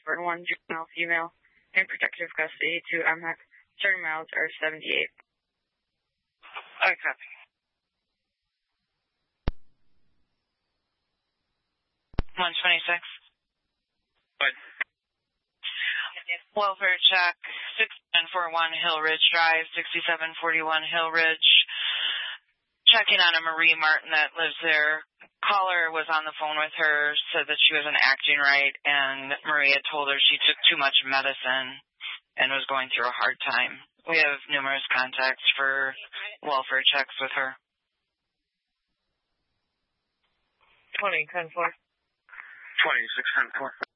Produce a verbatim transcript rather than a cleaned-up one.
for one juvenile female in protective custody to M H E C. Starting miles are seventy-eight. I copy. one twenty-six. What? Welfare check, six seven four one Hill Ridge Drive, sixty-seven forty-one Hill Ridge. Checking on a Marie Martin that lives there. Caller was on the phone with her, said that she wasn't acting right, and Maria told her she took too much medicine and was going through a hard time. We have numerous contacts for welfare checks with her. twenty, ten four. twenty-six ten four.